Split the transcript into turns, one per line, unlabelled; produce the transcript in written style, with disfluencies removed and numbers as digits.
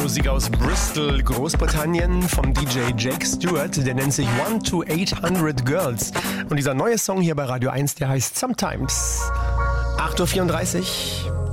Musik aus Bristol, Großbritannien vom DJ Jake Stewart. Der nennt sich 1 to 800 Girls. Und dieser neue Song hier bei Radio 1, der heißt Sometimes. 8.34 Uhr.